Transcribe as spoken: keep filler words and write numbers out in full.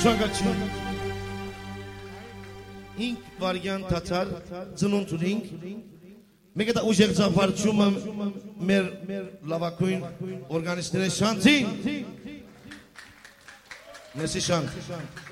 Շնորհակալություն։ Ինք վարյան թաթար ծնունդ ունենք։ Մենք դա ուժեղ ճամփորդումը մեր լավագույն օրգանիստների շանցին։ Մեսի շանք։